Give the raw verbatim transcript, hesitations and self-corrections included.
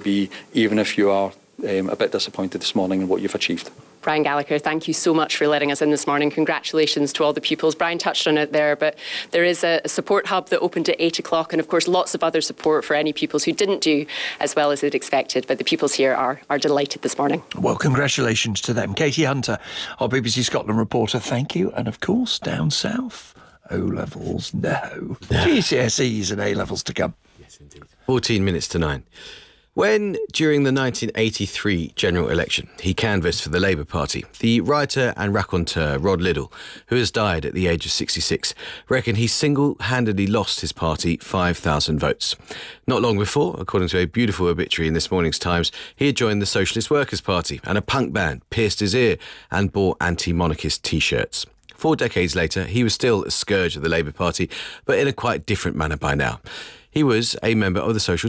be, even if you are um, a bit disappointed this morning in what you've achieved. Brian Gallagher, thank you so much for letting us in this morning. Congratulations to all the pupils. Brian touched on it there, but there is a, a support hub that opened at eight o'clock, and of course lots of other support for any pupils who didn't do as well as they'd expected. But the pupils here are, are delighted this morning. Well, congratulations to them. Katie Hunter, our B B C Scotland reporter, thank you. And of course, down south, O-levels, no. G C S Es and A-levels to come. Yes, indeed. fourteen minutes to nine. When, during the nineteen eighty-three general election, he canvassed for the Labour Party, the writer and raconteur Rod Liddell, who has died at the age of sixty-six, reckoned he single-handedly lost his party five thousand votes. Not long before, according to a beautiful obituary in this morning's Times, he had joined the Socialist Workers' Party, and a punk band pierced his ear and bore anti-monarchist T-shirts. Four decades later, he was still a scourge of the Labour Party, but in a quite different manner by now. He was a member of the Social